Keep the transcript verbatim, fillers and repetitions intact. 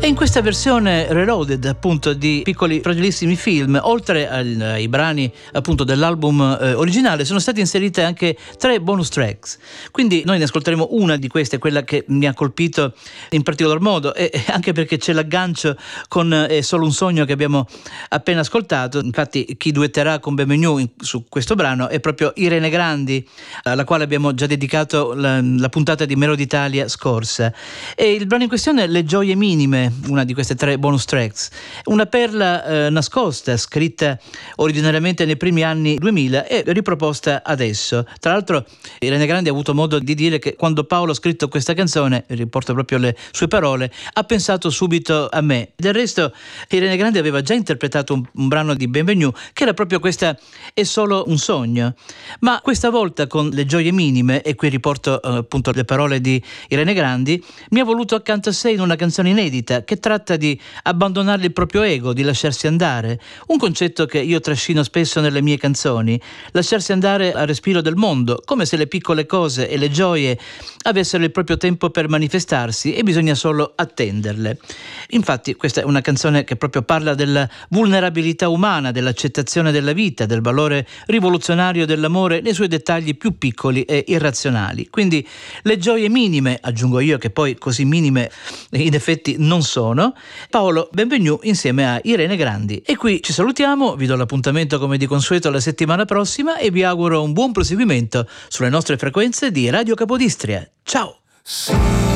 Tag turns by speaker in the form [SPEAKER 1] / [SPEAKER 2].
[SPEAKER 1] E in questa versione reloaded appunto di Piccoli Fragilissimi Film, oltre al, ai brani appunto dell'album eh, originale, sono state inserite anche tre bonus tracks. Quindi noi ne ascolteremo una di queste, quella che mi ha colpito in particolar modo, e, e anche perché c'è l'aggancio con È solo un sogno che abbiamo appena ascoltato. Infatti chi duetterà con Benvenu in, su questo brano è proprio Irene Grandi, alla quale abbiamo già dedicato la, la puntata di Melody Italia scorsa. E il brano in questione è Le gioie minime, una di queste tre bonus tracks, una perla eh, nascosta, scritta originariamente nei primi anni duemila e riproposta adesso. Tra l'altro Irene Grandi ha avuto modo di dire che quando Paolo ha scritto questa canzone, riporto proprio le sue parole, ha pensato subito a me. Del resto Irene Grandi aveva già interpretato un, un brano di Benvenu che era proprio questa È solo un sogno, ma questa volta con Le gioie minime, e qui riporto eh, appunto le parole di Irene Grandi, mi ha voluto accanto a sé in una canzone inedita che tratta di abbandonare il proprio ego, di lasciarsi andare, un concetto che io trascino spesso nelle mie canzoni, lasciarsi andare al respiro del mondo, come se le piccole cose e le gioie avessero il proprio tempo per manifestarsi e bisogna solo attenderle. Infatti questa è una canzone che proprio parla della vulnerabilità umana, dell'accettazione della vita, del valore rivoluzionario dell'amore nei suoi dettagli più piccoli e irrazionali. Quindi le gioie minime, aggiungo io, che poi così minime in effetti non sono, Paolo Benvenu insieme a Irene Grandi. E qui ci salutiamo, vi do l'appuntamento come di consueto la settimana prossima e vi auguro un buon proseguimento sulle nostre frequenze di Radio Capodistria. Ciao!